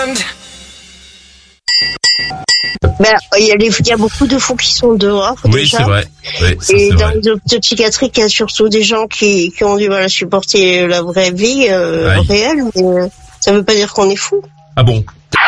Ben, il y a beaucoup de fous qui sont dehors. Oui, déjà. c'est vrai. Oui, ça, Et c'est dans vrai. les hôpitaux psychiatriques, il y a surtout des gens qui ont du mal à supporter la vraie vie Aïe. réelle, mais ça veut pas dire qu'on est fou. Ah bon?